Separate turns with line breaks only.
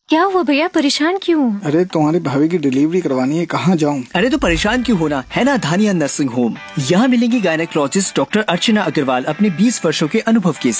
क्या हुआ भैया, परेशान क्यों?
अरे तुम्हारी भाभी की डिलीवरी करवानी है, कहाँ जाऊँ?
अरे तो परेशान क्यों होना, है ना धानिया नर्सिंग होम। यहाँ मिलेंगी गायनेकोलॉजिस्ट डॉक्टर अर्चना अग्रवाल अपने 20 वर्षों के अनुभव के